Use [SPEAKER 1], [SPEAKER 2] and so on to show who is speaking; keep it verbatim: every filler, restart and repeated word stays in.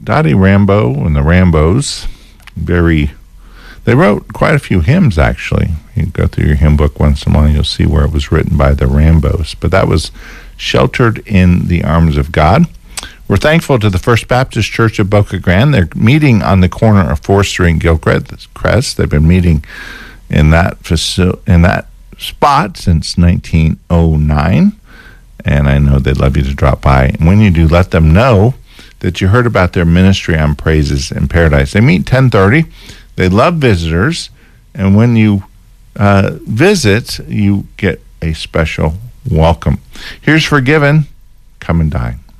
[SPEAKER 1] Dottie Rambo and the Rambos, very, they wrote quite a few hymns, actually. You go through your hymn book once in a while, you'll see where it was written by the Rambos. But that was Sheltered in the Arms of God. We're thankful to the First Baptist Church of Boca Grande. They're meeting on the corner of fourth Street and Gilchrist. They've been meeting in that faci- in that spot since nineteen oh nine. And I know they'd love you to drop by. And when you do, let them know that you heard about their ministry on Praises in Paradise. They meet ten thirty. They love visitors. And when you uh, visit, you get a special welcome. Here's Forgiven, Come and Dine.